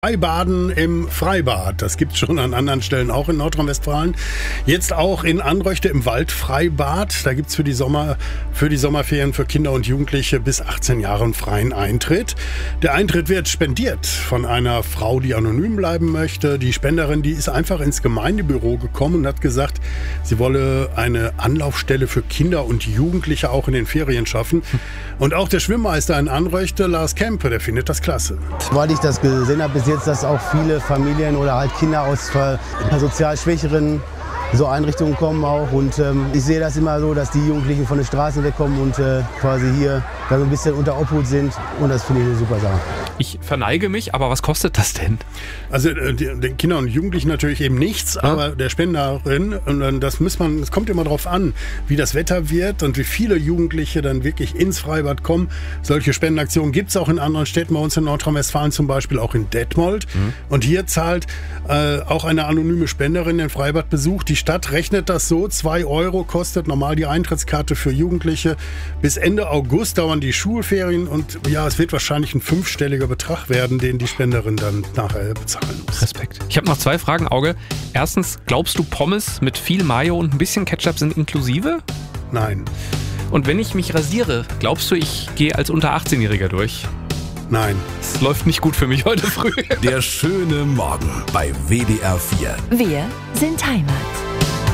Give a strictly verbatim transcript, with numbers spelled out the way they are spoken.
Freibaden im Freibad. Das gibt es schon an anderen Stellen auch in Nordrhein-Westfalen. Jetzt auch in Anröchte im Waldfreibad. Da gibt es für die Sommer, für die Sommerferien für Kinder und Jugendliche bis achtzehn Jahre einen freien Eintritt. Der Eintritt wird spendiert von einer Frau, die anonym bleiben möchte. Die Spenderin, die ist einfach ins Gemeindebüro gekommen und hat gesagt, sie wolle eine Anlaufstelle für Kinder und Jugendliche auch in den Ferien schaffen. Und auch der Schwimmmeister in Anröchte, Lars Kempe, der findet das klasse. Weil ich das gesehen habe bis jetzt, dass auch viele Familien oder halt Kinder aus sozial schwächeren so Einrichtungen kommen auch. Und ähm, ich sehe das immer so, dass die Jugendlichen von den Straßen wegkommen und äh, quasi hier dann so ein bisschen unter Obhut sind. Und das finde ich eine super Sache. Ich verneige mich, aber was kostet das denn? Also äh, den Kindern und Jugendlichen natürlich eben nichts, ja? Aber der Spenderin, und das muss man, es kommt immer darauf an, wie das Wetter wird und wie viele Jugendliche dann wirklich ins Freibad kommen. Solche Spendenaktionen gibt es auch in anderen Städten, bei uns in Nordrhein-Westfalen zum Beispiel auch in Detmold. Mhm. Und hier zahlt äh, auch eine anonyme Spenderin den Freibadbesuch. Die Stadt rechnet das so, zwei Euro kostet normal die Eintrittskarte für Jugendliche. Bis Ende August dauern die Schulferien und ja, es wird wahrscheinlich ein fünfstelliger Betrag werden, den die Spenderin dann nachher bezahlen muss. Respekt. Ich habe noch zwei Fragen, Auge. Erstens, glaubst du, Pommes mit viel Mayo und ein bisschen Ketchup sind inklusive? Nein. Und wenn ich mich rasiere, glaubst du, ich gehe als unter achtzehnjähriger durch? Nein. Es läuft nicht gut für mich heute früh. Der schöne Morgen bei W D R vier. Wir sind Heimat.